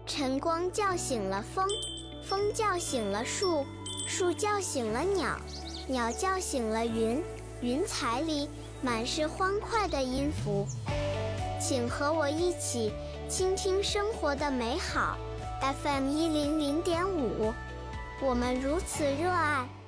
晨光叫醒了风，风叫醒了树，树叫醒了鸟，鸟叫醒了云，云彩里满是欢快的音符。请和我一起倾听生活的美好。FM100.5，我们如此热爱。